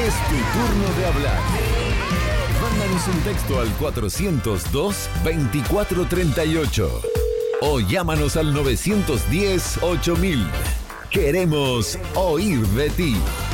Es tu turno de hablar. Mándanos un texto al 402-2438 o llámanos al 910-8000. Queremos oír de ti.